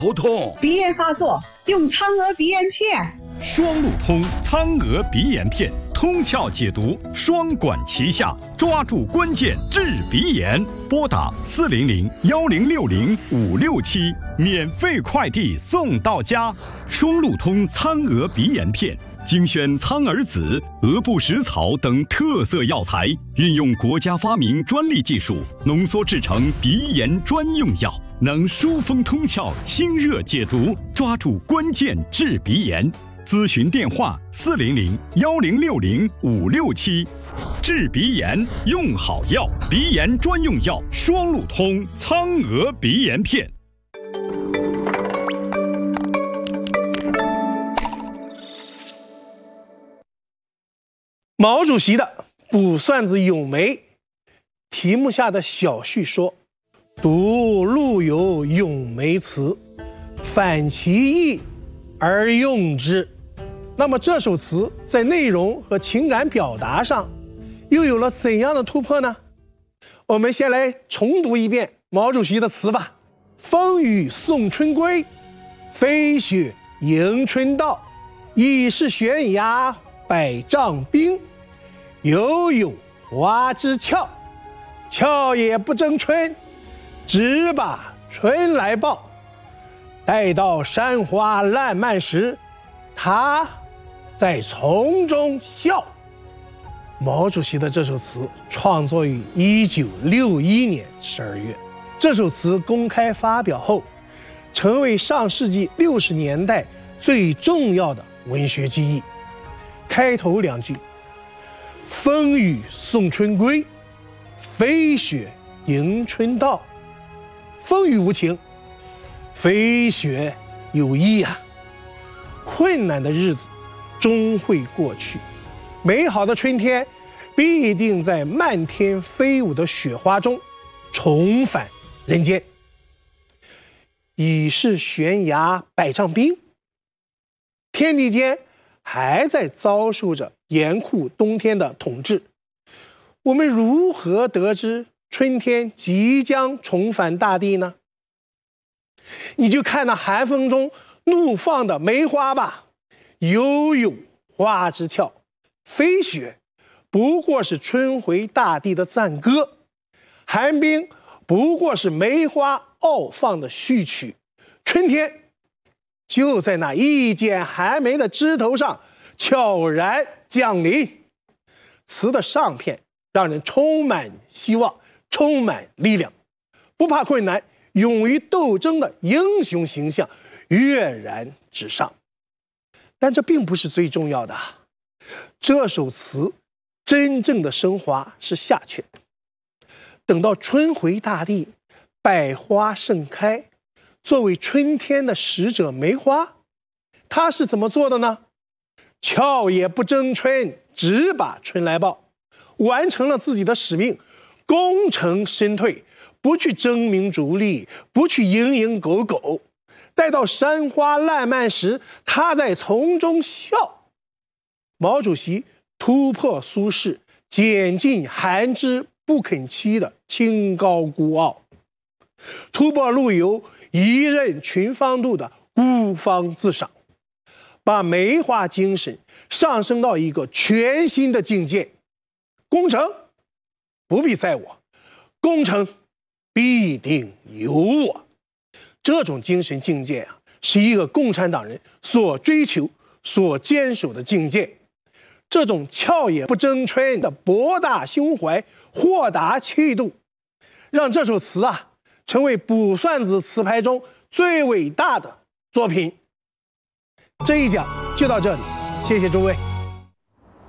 头痛， 鼻炎发作，用苍娥鼻炎片。 双路通苍娥鼻炎片，通窍解毒，双管齐下，抓住关键治鼻炎。拨打400-1060-567，免费快递送到家。双路通苍娥鼻炎片，精选苍耳子、鹅不食草等特色药材，运用国家发明专利技术，浓缩制成鼻炎专用药，能疏风通窍、清热解毒，抓住关键治鼻炎。咨询电话400-1060-567，治鼻炎用好药，鼻炎专用药双路通苍娥鼻炎片。 毛主席的《卜算子·咏梅》题目下的小序说：“读陆游咏梅词，反其意而用之。”那么这首词在内容和情感表达上又有了怎样的突破呢？我们先来重读一遍毛主席的词吧。风雨送春归，飞雪迎春到。已是悬崖百丈冰，犹有花枝俏。俏也不争春，只把春来报。待到山花烂漫时，他在丛中笑。毛主席的这首词创作于1961年12月，这首词公开发表后，成为上世纪60年代最重要的文学记忆。开头两句：风雨送春归，飞雪迎春到。风雨无情，飞雪有意啊。困难的日子终会过去，美好的春天必定在漫天飞舞的雪花中重返人间。已是悬崖百丈冰，天地间还在遭受着严酷冬天的统治。我们如何得知春天即将重返大地呢？你就看那寒风中怒放的梅花吧，犹有花枝俏。飞雪不过是春回大地的赞歌，寒冰不过是梅花傲放的序曲。春天就在那一剪寒梅的枝头上悄然降临。词的上片让人充满希望，充满力量，不怕困难，勇于斗争的英雄形象跃然纸上。但这并不是最重要的，这首词真正的升华是下阕。等到春回大地，百花盛开，作为春天的使者梅花，它是怎么做的呢？俏也不争春，只把春来报。完成了自己的使命，功成身退，不去争名逐利，不去蝇营狗苟。待到山花烂漫时，他在丛中笑。毛主席突破苏轼剪尽寒枝不肯栖的清高孤傲，突破陆游一任群芳度的孤芳自赏，把梅花精神上升到一个全新的境界。功成不必在我，功成必定有我。这种精神境界啊，是一个共产党人所追求、所坚守的境界。这种俏也不争春的博大胸怀、豁达气度，让这首词啊成为卜算子词牌中最伟大的作品。这一讲就到这里，谢谢诸位。